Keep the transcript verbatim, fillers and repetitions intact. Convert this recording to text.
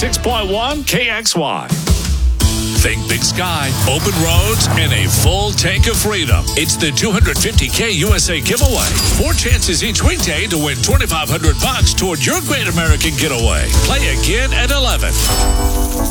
six point one K X Y. Think big sky, open roads, and a full tank of freedom. It's the two hundred fifty K U S A giveaway. Four chances each weekday to win twenty-five hundred bucks toward your Great American Getaway. Play again at eleven.